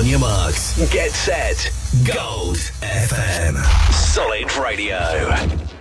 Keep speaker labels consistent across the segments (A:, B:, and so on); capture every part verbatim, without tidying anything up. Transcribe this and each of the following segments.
A: On your marks, get set, Gold F M. Solid Radio.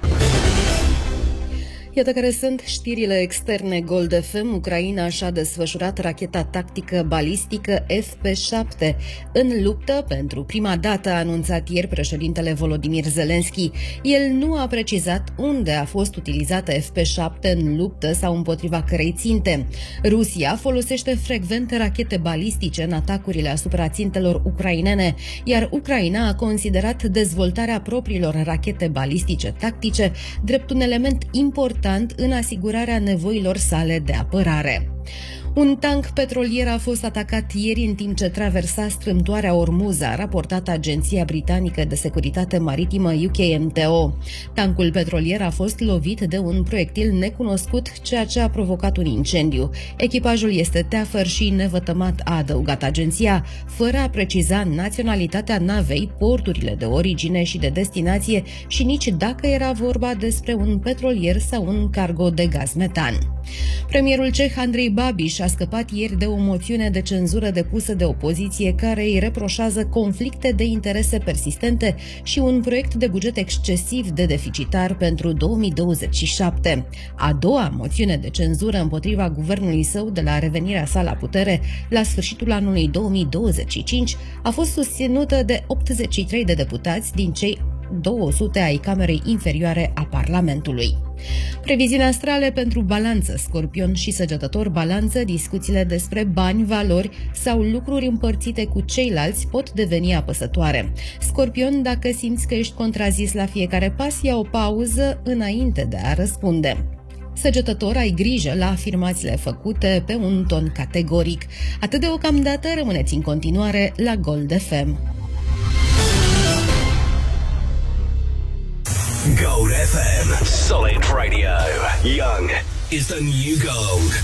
B: Iată care sunt știrile externe Gold F M. Ucraina și-a desfășurat racheta tactică balistică F P șapte în luptă. Pentru prima dată a anunțat ieri președintele Volodymyr Zelensky. El nu a precizat unde a fost utilizată F P șapte în luptă sau împotriva cărei ținte. Rusia folosește frecvent rachete balistice în atacurile asupra țintelor ucrainene, iar Ucraina a considerat dezvoltarea propriilor rachete balistice tactice drept un element important în asigurarea nevoilor sale de apărare. Un tank petrolier a fost atacat ieri în timp ce traversa strâmtoarea Ormuz, a raportat Agenția Britanică de Securitate Maritimă U K M T O. Tankul petrolier a fost lovit de un proiectil necunoscut, ceea ce a provocat un incendiu. Echipajul este teafăr și nevătămat, a adăugat agenția, fără a preciza naționalitatea navei, porturile de origine și de destinație și nici dacă era vorba despre un petrolier sau un cargo de gaz metan. Premierul ceh Andrei Babiš a scăpat ieri de o moțiune de cenzură depusă de opoziție care îi reproșează conflicte de interese persistente și un proiect de buget excesiv de deficitar pentru două mii douăzeci și șapte. A doua moțiune de cenzură împotriva guvernului său de la revenirea sa la putere la sfârșitul anului două mii douăzeci și cinci a fost susținută de optzeci și trei de deputați din cei două sute ai Camerei Inferioare a Parlamentului. Previziuni astrale pentru Balanță, Scorpion și Săgetător. Balanță, discuțiile despre bani, valori sau lucruri împărțite cu ceilalți pot deveni apăsătoare. Scorpion, dacă simți că ești contrazis la fiecare pas, ia o pauză înainte de a răspunde. Săgetător, ai grijă la afirmațiile făcute pe un ton categoric. Atât deocamdată, rămâneți în continuare la Gold F M.
A: Gold F M. Solid Radio. Young is the new gold.